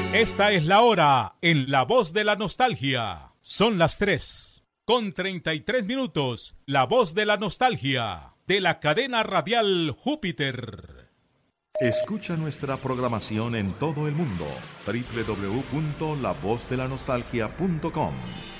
Esta es la hora en La Voz de la Nostalgia. Son las 3:33. La Voz de la Nostalgia, de la cadena radial Júpiter. Escucha nuestra programación en todo el mundo. www.lavozdelanostaljia.com